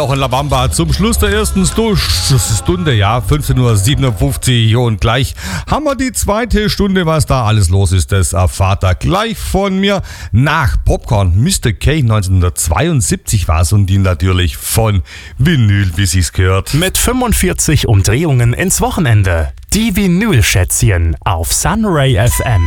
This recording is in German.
noch ein La Bamba zum Schluss der ersten Stunde, ja, 15.57 Uhr und gleich haben wir die zweite Stunde. Was da alles los ist, das erfahrt ihr gleich von mir. Nach Popcorn, Mr. K 1972 war es und die natürlich von Vinyl, wie sich's gehört. Mit 45 Umdrehungen ins Wochenende. Die Vinyl-Schätzchen auf Sunray FM.